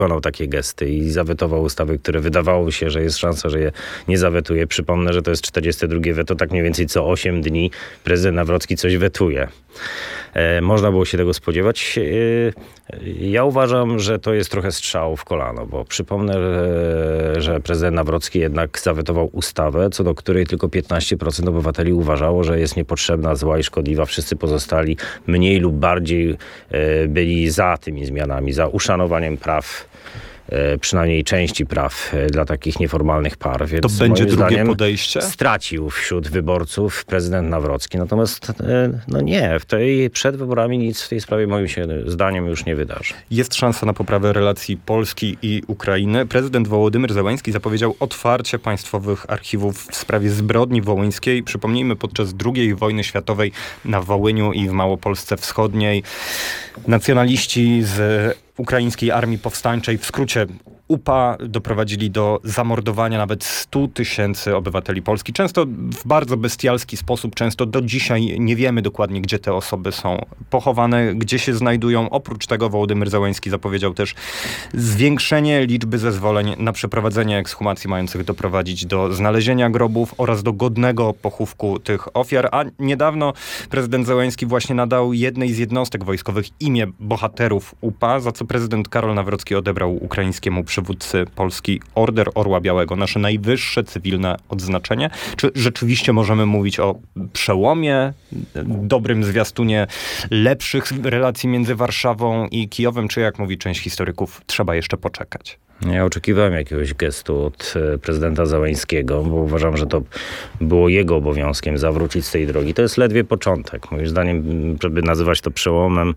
wykonał takie gesty i zawetował ustawy, które wydawało się, że jest szansa, że je nie zawetuje. Przypomnę, że to jest 42 weto, tak mniej więcej co 8 dni prezydent Nawrocki coś wetuje. Można było się tego spodziewać. Ja uważam, że to jest trochę strzał w kolano, bo przypomnę, że prezydent Nawrocki jednak zawetował ustawę, co do której tylko 15% obywateli uważało, że jest niepotrzebna, zła i szkodliwa. Wszyscy pozostali mniej lub bardziej byli za tymi zmianami, za uszanowaniem praw, przynajmniej części praw dla takich nieformalnych par. Więc to będzie drugie podejście? Stracił wśród wyborców prezydent Nawrocki. Natomiast nie, przed wyborami nic w tej sprawie moim zdaniem już nie wydarzy. Jest szansa na poprawę relacji Polski i Ukrainy. Prezydent Wołodymyr Zełenski zapowiedział otwarcie państwowych archiwów w sprawie zbrodni wołyńskiej. Przypomnijmy, podczas II wojny światowej na Wołyniu i w Małopolsce Wschodniej nacjonaliści z ukraińskiej armii powstańczej, w skrócie UPA, doprowadzili do zamordowania nawet 100 000 obywateli Polski. Często w bardzo bestialski sposób, często do dzisiaj nie wiemy dokładnie, gdzie te osoby są pochowane, gdzie się znajdują. Oprócz tego Wołodymyr Zełenski zapowiedział też zwiększenie liczby zezwoleń na przeprowadzenie ekshumacji mających doprowadzić do znalezienia grobów oraz do godnego pochówku tych ofiar. A niedawno prezydent Zełenski właśnie nadał jednej z jednostek wojskowych imię bohaterów UPA, za co prezydent Karol Nawrocki odebrał ukraińskiemu przywódcy Polski Order Orła Białego, nasze najwyższe cywilne odznaczenie. Czy rzeczywiście możemy mówić o przełomie, dobrym zwiastunie lepszych relacji między Warszawą i Kijowem, czy jak mówi część historyków, trzeba jeszcze poczekać? Ja oczekiwałem jakiegoś gestu od prezydenta Zełenskiego, bo uważam, że to było jego obowiązkiem zawrócić z tej drogi. To jest ledwie początek. Moim zdaniem, żeby nazywać to przełomem,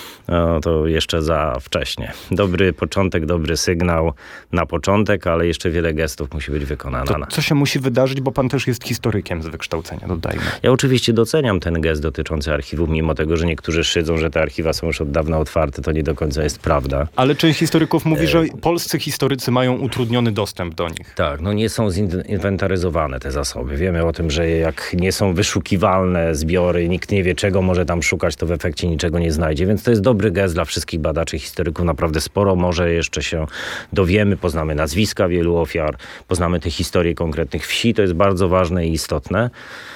to jeszcze za wcześnie. Dobry początek, dobry sygnał na początek, ale jeszcze wiele gestów musi być wykonane. To co się musi wydarzyć, bo pan też jest historykiem z wykształcenia, dodajmy. Ja oczywiście doceniam ten gest dotyczący archiwów, mimo tego, że niektórzy szydzą, że te archiwa są już od dawna otwarte, to nie do końca jest prawda. Ale część historyków mówi, że polscy historycy mają utrudniony dostęp do nich. Tak, nie są zinwentaryzowane te zasoby. Wiemy o tym, że jak nie są wyszukiwalne zbiory, nikt nie wie, czego może tam szukać, to w efekcie niczego nie znajdzie, więc to jest dobry gest dla wszystkich badaczy, historyków. Naprawdę sporo może jeszcze się dowiemy, poznamy nazwiska wielu ofiar, poznamy te historie konkretnych wsi, to jest bardzo ważne i istotne.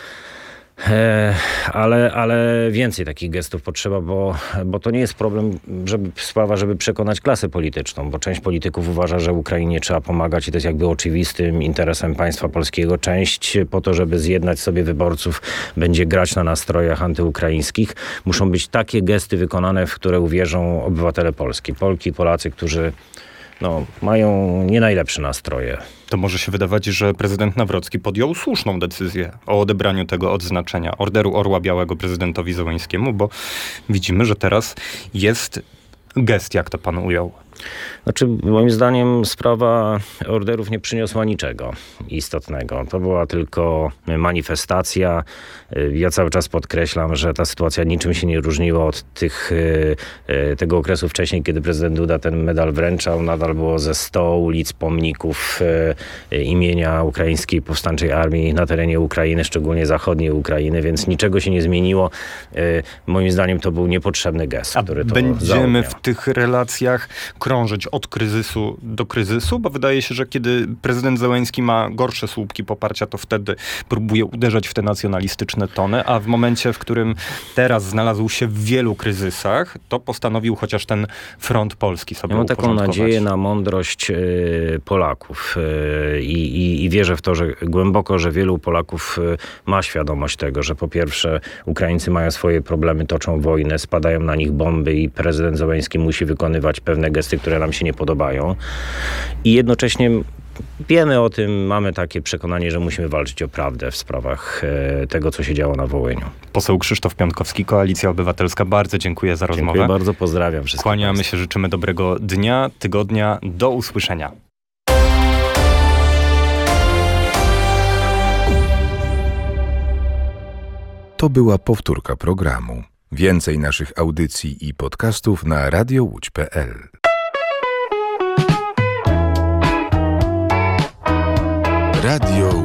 Ale więcej takich gestów potrzeba, bo to nie jest problem, sprawa, żeby przekonać klasę polityczną, bo część polityków uważa, że Ukrainie trzeba pomagać i to jest jakby oczywistym interesem państwa polskiego. Część po to, żeby zjednać sobie wyborców, będzie grać na nastrojach antyukraińskich. Muszą być takie gesty wykonane, w które uwierzą obywatele polscy. Polki, Polacy, którzy mają nie najlepsze nastroje. To może się wydawać, że prezydent Nawrocki podjął słuszną decyzję o odebraniu tego odznaczenia Orderu Orła Białego prezydentowi Zełenskiemu, bo widzimy, że teraz jest gest, jak to pan ujął. Moim zdaniem sprawa orderów nie przyniosła niczego istotnego. To była tylko manifestacja. Ja cały czas podkreślam, że ta sytuacja niczym się nie różniła od tego okresu wcześniej, kiedy prezydent Duda ten medal wręczał. Nadal było ze 100 ulic, pomników imienia Ukraińskiej Powstańczej Armii na terenie Ukrainy, szczególnie zachodniej Ukrainy, więc niczego się nie zmieniło. Moim zdaniem to był niepotrzebny gest, który to będziemy zaogniał. w tych relacjach krążyć od kryzysu do kryzysu, bo wydaje się, że kiedy prezydent Zełenski ma gorsze słupki poparcia, to wtedy próbuje uderzać w te nacjonalistyczne tony, a w momencie, w którym teraz znalazł się w wielu kryzysach, to postanowił chociaż ten front polski sobie uporządkować. Mam taką nadzieję na mądrość Polaków i wierzę w to, że głęboko, że wielu Polaków ma świadomość tego, że po pierwsze Ukraińcy mają swoje problemy, toczą wojnę, spadają na nich bomby i prezydent Zełenski musi wykonywać pewne gesty, które nam się nie podobają. I jednocześnie wiemy o tym, mamy takie przekonanie, że musimy walczyć o prawdę w sprawach tego, co się działo na Wołyniu. Poseł Krzysztof Piątkowski, Koalicja Obywatelska. Bardzo dziękuję za rozmowę. Dziękuję bardzo, pozdrawiam wszystkich. Kłaniamy się, życzymy dobrego dnia, tygodnia. Do usłyszenia. To była powtórka programu. Więcej naszych audycji i podcastów na radiołódź.pl. Radio